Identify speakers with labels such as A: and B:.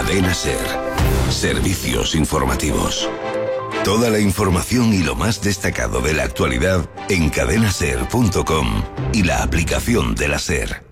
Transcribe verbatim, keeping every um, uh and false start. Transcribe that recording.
A: Cadena Ser. Servicios informativos. Toda la información y lo más destacado de la actualidad en cadena ser punto com y la aplicación de la Ser.